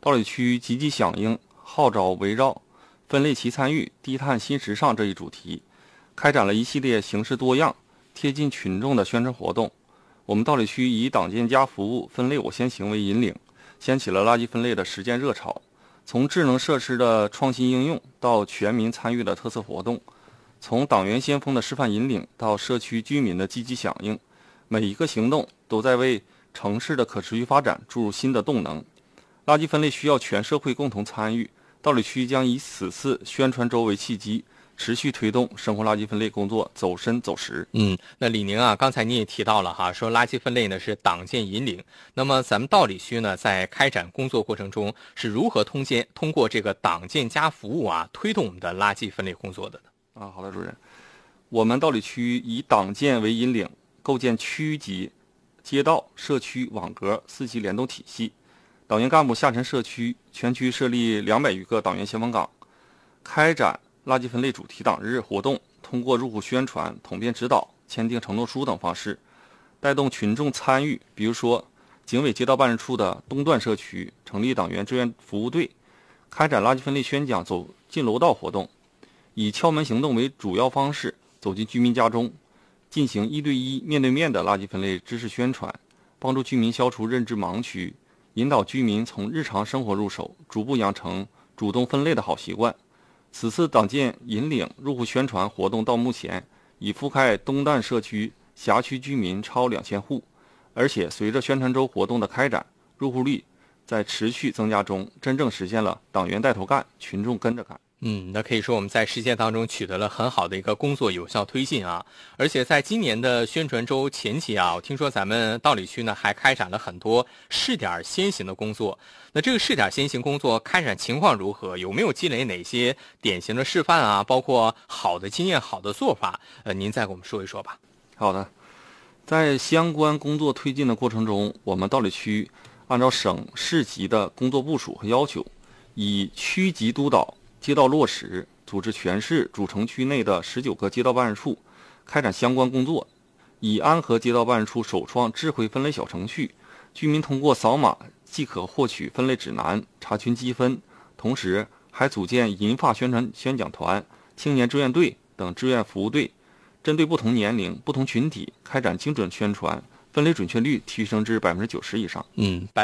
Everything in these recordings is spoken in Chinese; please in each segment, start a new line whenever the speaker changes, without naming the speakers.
道里区积极响应号召，围绕分类齐参与、低碳新时尚这一主题，开展了一系列形式多样、贴近群众的宣传活动。我们道里区以党建家服务、分类我先行为引领，掀起了垃圾分类的实践热潮。从智能设施的创新应用到全民参与的特色活动，从党员先锋的示范引领到社区居民的积极响应，每一个行动都在为城市的可持续发展注入新的动能。垃圾分类需要全社会共同参与，道里区将以此次宣传周为契机，持续推动生活垃圾分类工作走深走实。
那李宁啊，刚才你也提到了哈，说垃圾分类呢是党建引领。那么咱们道里区呢，在开展工作过程中是如何通过这个党建加服务啊，推动我们的垃圾分类工作的呢？
好的，主任。我们道里区以党建为引领，构建区级、街道、社区、网格4级联动体系。党员干部下沉社区，全区设立200余个党员先锋岗，开展垃圾分类主题党日活动，通过入户宣传、统编指导、签订承诺书等方式，带动群众参与。比如说，警委街道办事处的东段社区成立党员志愿服务队，开展垃圾分类宣讲走进楼道活动，以敲门行动为主要方式，走进居民家中，进行1对1面对面的垃圾分类知识宣传，帮助居民消除认知盲区，引导居民从日常生活入手，逐步养成主动分类的好习惯。此次党建引领入户宣传活动到目前已覆盖东段社区辖区居民超2000户，而且随着宣传周活动的开展，入户率在持续增加中，真正实现了党员带头干，群众跟着干。
那可以说我们在实践当中取得了很好的一个工作有效推进啊。而且在今年的宣传周前期啊，我听说咱们道里区呢还开展了很多试点先行的工作。那这个试点先行工作开展情况如何？有没有积累哪些典型的示范啊？包括好的经验、好的做法？您再给我们说一说吧。
好的，在相关工作推进的过程中，我们道里区按照省市级的工作部署和要求，以区级督导街道落实，组织全市主城区内的19个街道办事处开展相关工作。以安和街道办事处首创智慧分类小程序，居民通过扫码即可获取分类指南、查询积分，同时还组建银发宣传宣讲团、青年志愿队等志愿服务队，针对不同年龄、不同群体开展精准宣传，分类准确率提升至90%以上。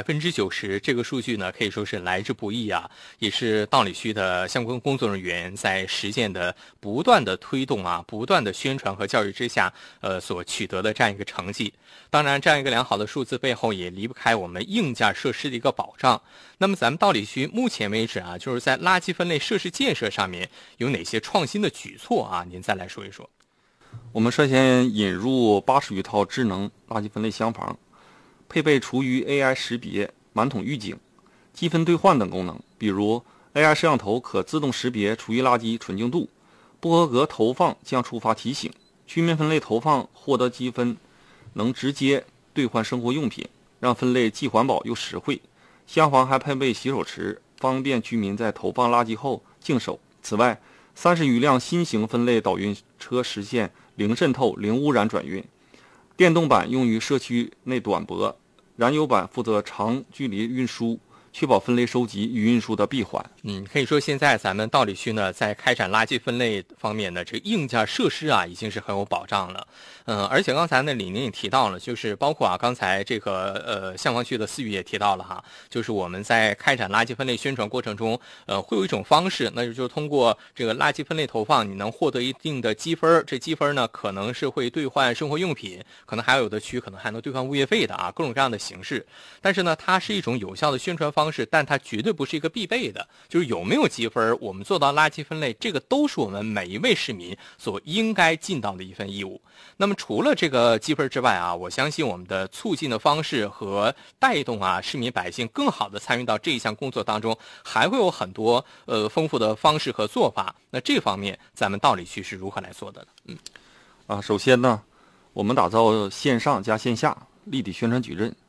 90%这个数据呢，可以说是来之不易啊，也是道里区的相关工作人员在实践的不断的推动啊，不断的宣传和教育之下，所取得的这样一个成绩。当然，这样一个良好的数字背后也离不开我们硬件设施的一个保障。那么咱们道里区目前为止啊，就是在垃圾分类设施建设上面有哪些创新的举措啊？您再来说一说。
我们率先引入80余套智能垃圾分类箱房，配备厨余 AI 识别、满桶预警、积分兑换等功能。比如 AI 摄像头可自动识别厨余垃圾纯净度，不合格投放将触发提醒。居民分类投放获得积分，能直接兑换生活用品，让分类既环保又实惠。箱房还配备洗手池，方便居民在投放垃圾后净手。此外，30余辆新型分类导运车实现零渗透、零污染转运，电动版用于社区内短驳，燃油版负责长距离运输，确保分类收集与运输的闭环。
可以说现在咱们道里区呢，在开展垃圾分类方面呢，这个硬件设施啊，已经是很有保障了。而且刚才呢，李宁也提到了，就是包括啊，刚才这个相房区的思雨也提到了哈，就是我们在开展垃圾分类宣传过程中，会有一种方式，那就是通过这个垃圾分类投放，你能获得一定的积分，这积分呢，可能是会兑换生活用品，可能还有的区可能还能兑换物业费的啊，各种各样的形式。但是呢，它是一种有效的宣传方式，但它绝对不是一个必备的。就是有没有积分，我们做到垃圾分类，这个都是我们每一位市民所应该尽到的一份义务。那么除了这个积分之外啊，我相信我们的促进的方式和带动啊市民百姓更好的参与到这一项工作当中，还会有很多丰富的方式和做法。那这方面咱们道里区是如何来做的呢？
首先呢，我们打造线上加线下立体宣传矩阵。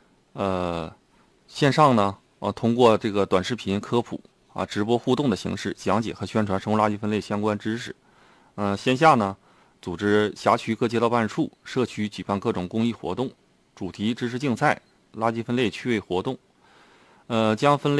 线上呢，通过这个短视频科普直播互动的形式讲解和宣传生活垃圾分类相关知识。线下呢，组织辖区各街道办事处、社区举办各种公益活动、主题知识竞赛、垃圾分类趣味活动，将分类